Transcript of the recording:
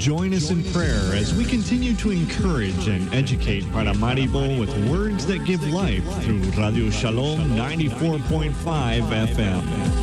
Join us in prayer as we continue to encourage and educate Paramaribo with words that give life through Radio Shalom 94.5 FM.